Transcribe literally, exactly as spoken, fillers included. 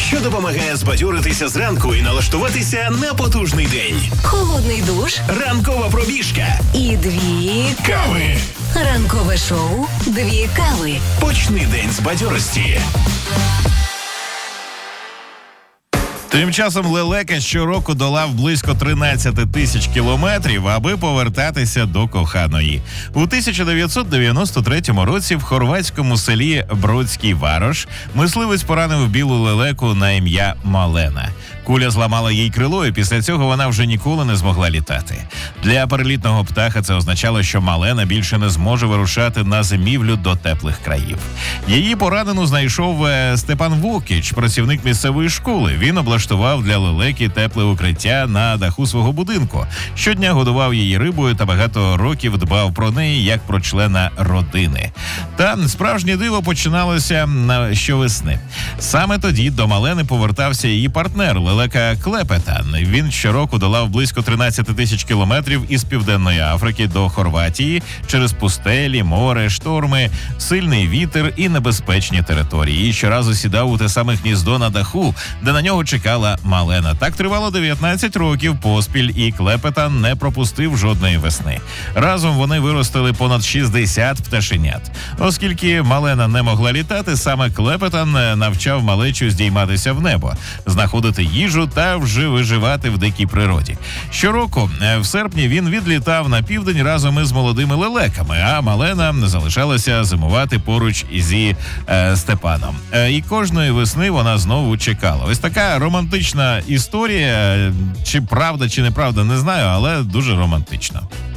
що допомагає збадьоритися зранку і налаштуватися на потужний день. Холодний душ, Ранкова пробіжка і дві кави. Ранкове шоу «Дві кави». Почни день з бадьорості. Тим часом Лелека щороку долав близько тринадцять тисяч кілометрів, аби повертатися до коханої. У тисяча дев'ятсот дев'яносто третьому році в хорватському селі Бродський Варош мисливець поранив білу лелеку на ім'я Малена. Куля зламала їй крило, і після цього вона вже ніколи не змогла літати. Для перелітного птаха це означало, що Малена більше не зможе вирушати на зимівлю до теплих країв. Її поранену знайшов Степан Вукіч, працівник місцевої школи. Він облаштував для лелеки тепле укриття на даху свого будинку. Щодня годував її рибою та багато років дбав про неї як про члена родини. Та справжнє диво починалося щовесни. Саме тоді до Малени повертався її партнер лелека Клепетан. Він щороку долав близько тринадцять тисяч кілометрів із Південної Африки до Хорватії через пустелі, море, шторми, сильний вітер і небезпечні території. І щоразу сідав у те саме гніздо на даху, де на нього чекала Малена. Так тривало дев'ятнадцять років поспіль, і Клепетан не пропустив жодної весни. Разом вони виростили понад шістдесят пташенят. Оскільки Малена не могла літати, саме Клепетан навчав малечу здійматися в небо, знаходити їжу та вже виживати в дикій природі. Щороку, в серпні, він відлітав на південь разом із молодими лелеками, а Малена залишалася зимувати поруч зі е, Степаном. Е, і кожної весни вона знову чекала. Ось така романтична історія. Чи правда, чи неправда, не знаю, але дуже романтична.